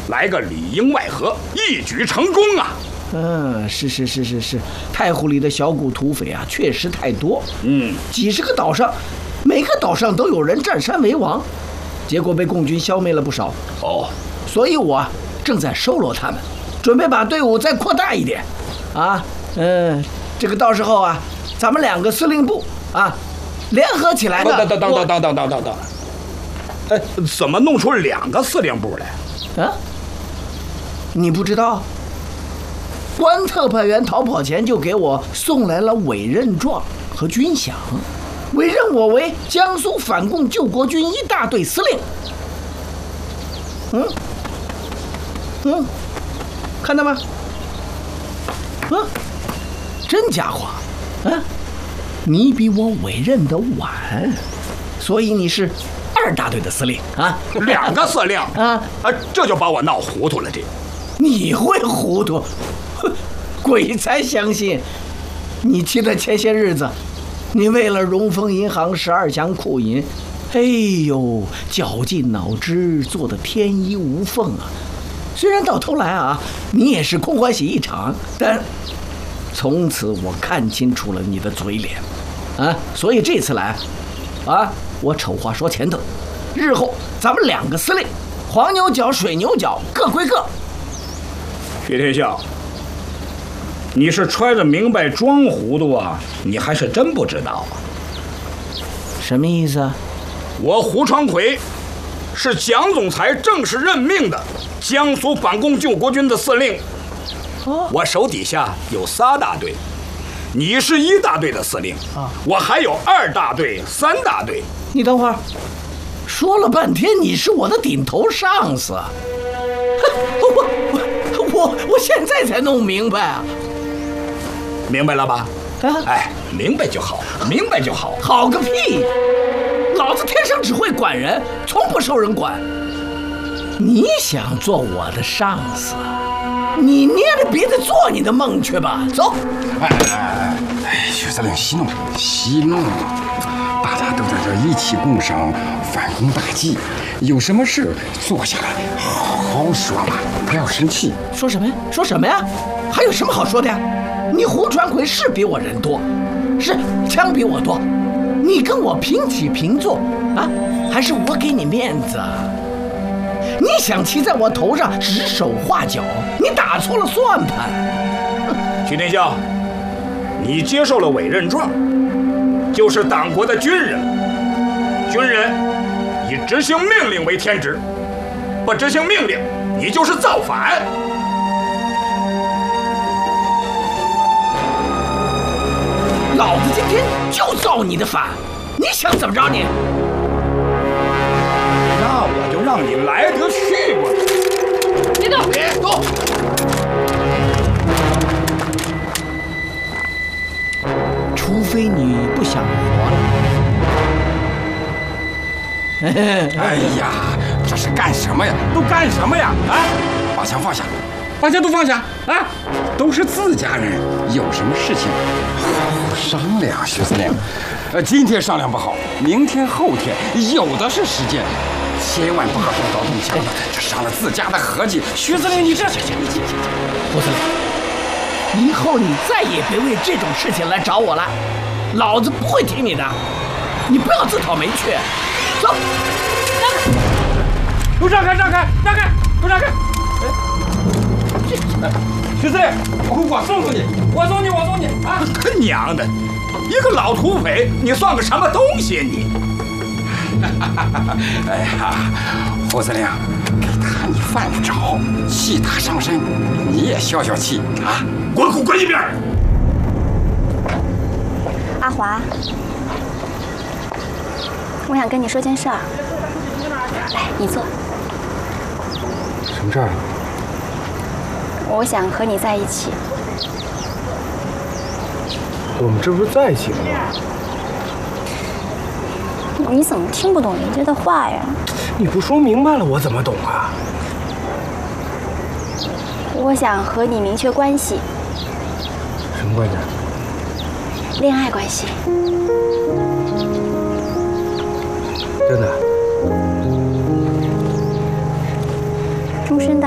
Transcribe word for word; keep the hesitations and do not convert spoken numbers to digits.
来个里应外合，一举成功啊！ 嗯，是是是是是，太湖里的小股土匪啊，确实太多。 嗯， 几十个岛上，每个岛上都有人占山为王，结果被共军消灭了不少。 哦， 所以我正在收罗他们，准备把队伍再扩大一点。啊，嗯，这个到时候啊，咱们两个司令部啊，联合起来的。 等等等等等等等等等，哎，怎么弄出两个司令部来？ 啊？你不知道？关特派员逃跑前就给我送来了委任状和军饷，委任我为江苏反共救国军一大队司令。嗯，嗯，看到吗？嗯，真家伙，啊，你比我委任的晚，所以你是二大队的司令啊， 两个司令啊啊，这就把我闹糊涂了。这， 你会糊涂？哼，鬼才相信！你记得前些日子，你为了荣丰银行十二强库银，哎呦，绞尽脑汁，做得天衣无缝啊！虽然到头来啊，你也是空欢喜一场，但从此我看清楚了你的嘴脸，啊！所以这次来，啊，我丑话说前头，日后咱们两个司令，黄牛角、水牛角各归各。 薛天笑，你是揣着明白装糊涂啊？你还是真不知道啊？ 什么意思啊？ 我胡昌奎是蒋总裁正式任命的江苏反共救国军的司令。 哦， 我手底下有仨大队，你是一大队的司令啊， 我还有二大队、三大队。 你等会儿，说了半天你是我的顶头上司，我我我我现在才弄明白啊！ 明白了吧？ 啊， 哎，明白就好，明白就好。 好个屁！老子天生只会管人，从不受人管。你想做我的上司，你捏着鼻子做你的梦去吧。走。 哎哎哎哎，徐司令息怒，息怒！大家都在这一起共赏反攻大计，有什么事坐下来好好说嘛，不要生气。 说什么呀？说什么呀？还有什么好说的呀？你胡传奎是比我人多，是枪比我多，你跟我平起平坐啊？还是我给你面子啊？你想骑在我头上指手画脚，你打错了算盘。 徐天笑，你接受了委任状，就是党国的军人。军人以执行命令为天职，不执行命令，你就是造反。 老子今天就造你的反，你想怎么着你？ 那我就让你来得去吧！ 别动，别动！除非你不想活了。 哎呀，这是干什么呀？都干什么呀？啊！把枪放下，把枪都放下啊！都是自家人，有什么事情好好商量。徐司令，呃，今天商量不好，明天后天有的是时间，千万不可动刀动枪的，这伤了自家的和气。徐司令，你这……行行行行行， 胡司令，以后你再也别为这种事情来找我了，老子不会听你的，你不要自讨没趣。走， 都让开，让开，让开，都让开！哎，徐司令，我我送送你，我送你，我送你啊！ 他娘的，一个老土匪，你算个什么东西你？ 哎呀，胡司令，给他你犯不着，气大伤身，你也消消气啊！ 滚滚滚一边！ 阿华，我想跟你说件事儿。来，你坐。 什么事儿啊？ 我想和你在一起。 我们这不是在一起了吗？ 你怎么听不懂人家的话呀？ 你不说明白了，我怎么懂啊？ 我想和你明确关系。 什么关系？ 恋爱关系。 真的？ 终身的。